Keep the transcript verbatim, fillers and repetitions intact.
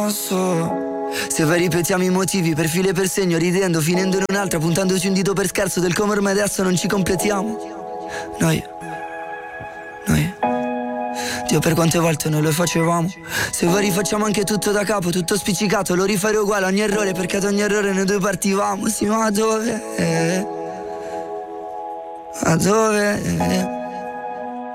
Se vai ripetiamo i motivi per filo e per segno, ridendo, finendo in un'altra, puntandoci un dito per scherzo del come ormai adesso non ci completiamo. Noi, noi, Dio, per quante volte noi lo facevamo. Se vuoi rifacciamo anche tutto da capo, tutto spiccicato, lo rifare uguale a ogni errore, perché ad ogni errore noi due partivamo. Sì, ma dove? Ma dove?